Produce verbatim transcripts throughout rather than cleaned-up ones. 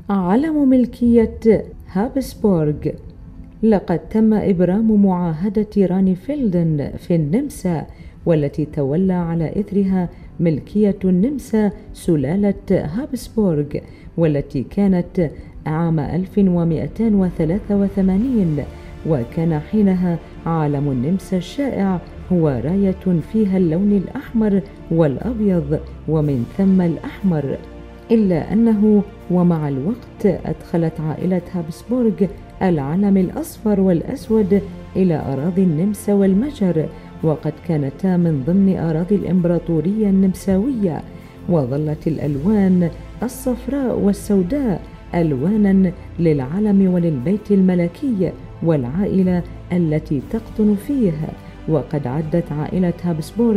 علم ملكية هابسبورغ. لقد تم إبرام معاهدة رانيفيلدن في النمسا، والتي تولى على إثرها ملكية النمسا سلالة هابسبورغ، والتي كانت عام ألف ومئتين وثلاثة وثمانين، وكان حينها علم النمسا الشائع هو راية فيها اللون الأحمر والأبيض ومن ثم الأحمر، إلا أنه ومع الوقت أدخلت عائلة هابسبورغ العلم الأصفر والأسود إلى أراضي النمسا والمجر، وقد كانتا من ضمن أراضي الإمبراطورية النمساوية، وظلت الألوان الصفراء والسوداء ألوانا للعلم وللبيت الملكي والعائلة التي تقطن فيه. وقد عدت عائلة هابسبورغ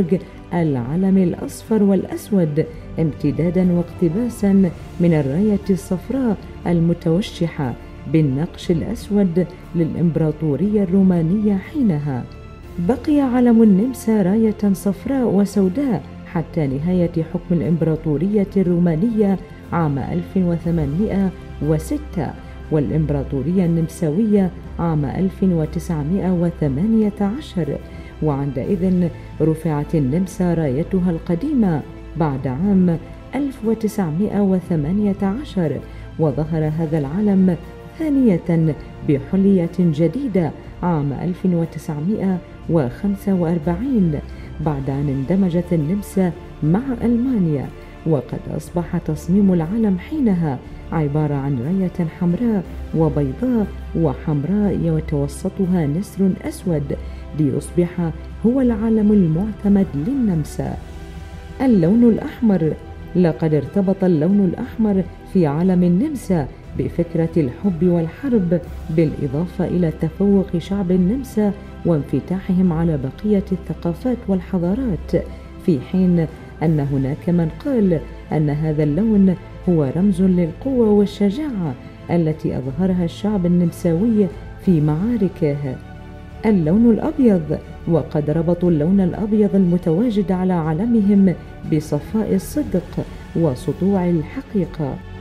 العلم الأصفر والأسود امتدادا واقتباسا من الراية الصفراء المتوشحة بالنقش الأسود للإمبراطورية الرومانية حينها. بقي علم النمسا راية صفراء وسوداء حتى نهاية حكم الإمبراطورية الرومانية عام ألف وثمانمئة وستة، والإمبراطورية النمساوية عام ألف وتسعمئة وثمانية عشر، وعندئذ رفعت النمسا رايتها القديمة بعد عام ألف وتسعمئة وثمانية عشر، وظهر هذا العلم ثانية بحلية جديدة عام ألف وتسعمئة وخمسة وأربعين بعد أن اندمجت النمسا مع ألمانيا، وقد أصبح تصميم العلم حينها عبارة عن راية حمراء وبيضاء وحمراء يتوسطها نسر أسود ليصبح هو العلم المعتمد للنمسا. اللون الأحمر. لقد ارتبط اللون الأحمر في علم النمسا بفكرة الحب والحرب، بالإضافة إلى تفوق شعب النمسا وانفتاحهم على بقية الثقافات والحضارات، في حين أن هناك من قال أن هذا اللون هو رمز للقوة والشجاعة التي أظهرها الشعب النمساوي في معاركه. اللون الأبيض. وقد ربطوا اللون الأبيض المتواجد على علمهم بصفاء الصدق وسطوع الحقيقة.